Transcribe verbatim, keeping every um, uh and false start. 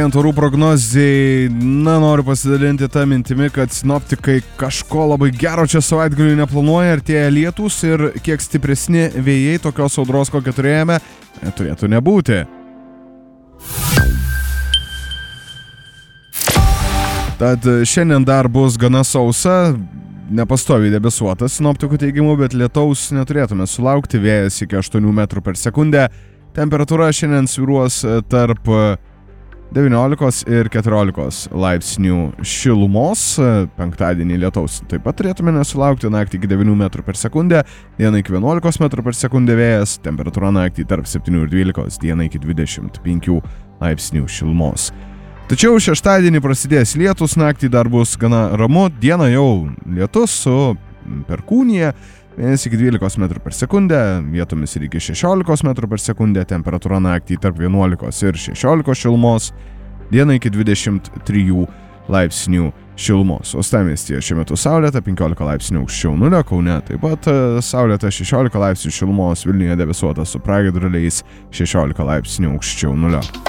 Orų prognozijai, na, noriu pasidalinti tą mintimi, kad sinoptikai kažko labai gero čia savaitgaliui neplanuoja, artėja lietūs ir kiek stipresni vėjai tokios audros, kokią turėjome, turėtų nebūti. Tad šiandien dar bus gana sausa, nepastoviai debesuotas sinoptikų teigimu, bet lietaus neturėtume sulaukti, vėjas iki aštuonių metrų per sekundę, temperatūra šiandien svyruos tarp devyniolikos ir keturiolikos laipsnių šilumos, penktadienį lietaus taip pat turėtume nesulaukti, naktį iki devynių metrų per sekundę, dieną iki vienuolikos metrų per sekundę vėjas, temperatūra naktį tarp septynių ir dvylikos, dieną iki dvidešimt penkių laipsnių šilumos. Tačiau šeštadienį prasidės lietus, naktį dar bus gana ramu, dieną jau lietus su perkūnija, vėjas iki dvylikos metrų per sekundę, vietomis ir iki šešiolikos metrų per sekundę, temperatūra naktį tarp vienuolikos ir šešiolikos šilumos, dieną iki dvidešimt trijų laipsnių šilumos. Uostamiestyje šiuo metu saulėta, penkiolika laipsnių aukščiau nulio, Kaune taip pat saulėta, šešiolika laipsnių šilumos, Vilniuje debesuota su pragiedruliais, šešiolika laipsnių aukščiau nulio.